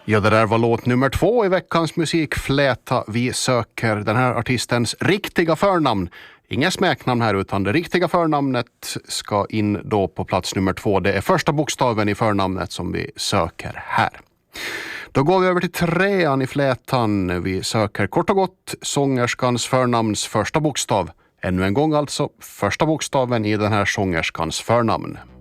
Ja, det där var låt nummer 2 i veckans musikfläta. Vi söker den här artistens riktiga förnamn. Inga smeknamn här, utan det riktiga förnamnet ska in då på plats nummer 2. Det är första bokstaven i förnamnet som vi söker här. Då går vi över till 3:an i flätan. Vi söker kort och gott sångerskans förnamns första bokstav. Ännu en gång alltså första bokstaven i den här sångerskans förnamn.